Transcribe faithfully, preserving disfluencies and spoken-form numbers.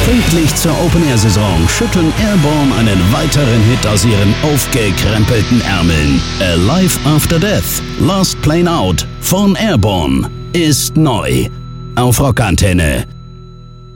Pünktlich zur Open-Air-Saison schütten Airborne einen weiteren Hit aus ihren aufgekrempelten Ärmeln. Alive After Death, Last Plane Out von Airborne ist neu auf Rockantenne.